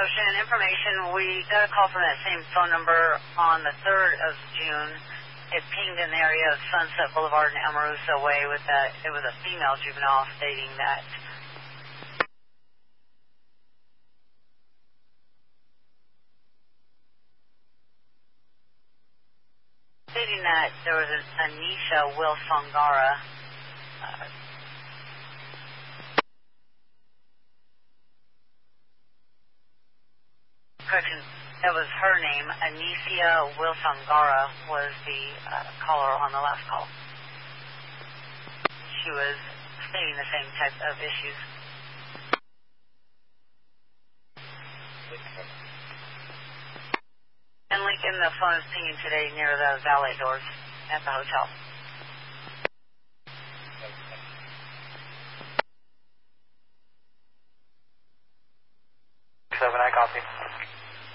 Ocean information. We got a call from that same phone number on the 3rd of June. It pinged in the area of Sunset Boulevard and Amarusa Way with that. It was a female juvenile stating that there was an Anisha Wilfangara. Correction, that was her name. Anisha Wilfangara was the caller on the last call. She was stating the same type of issues. And Lincoln, the phone is pinging today near the valet doors at the hotel. 7, I copy.